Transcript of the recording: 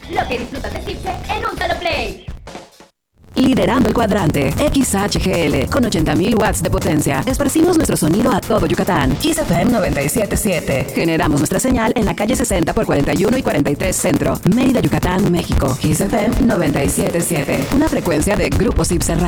Lo que disfrutas de Cipse en un solo play. Liderando el cuadrante, XHGL, con 80.000 watts de potencia. Esparcimos nuestro sonido a todo Yucatán. Kiss FM 97.7. Generamos nuestra señal en la calle 60 por 41 y 43 Centro, Mérida, Yucatán, México. Kiss FM 97.7. Una frecuencia de Grupo Cipse.